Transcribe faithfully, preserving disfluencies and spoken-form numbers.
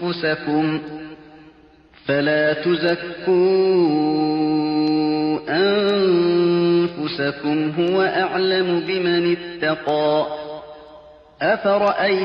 أنفسكم فلا تزكوا أنفسكم هو أعلم بمن اتقى. أفرأيت